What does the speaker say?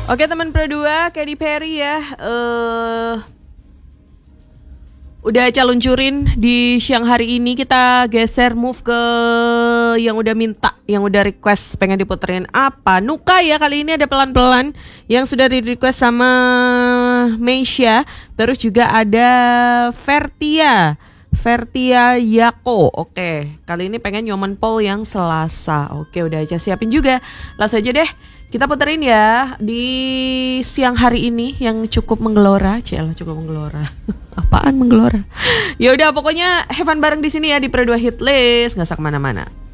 Oke teman Pro 2, Katy Perry ya udah caluncurin di siang hari ini. Kita geser move ke yang udah minta, yang udah request pengen diputerin apa. Nuka ya, kali ini ada pelan-pelan yang sudah di request sama Meisha. Terus juga ada Vertia Yako. Oke, kali ini pengen Nyoman Paul yang Selasa. Oke, udah aja siapin juga. Langsung aja deh kita puterin ya di siang hari ini yang cukup menggelora. Cukup menggelora. Apaan menggelora? Ya udah, pokoknya have fun bareng di sini ya di Pro 2 Hit List, nggak usah kemana-mana.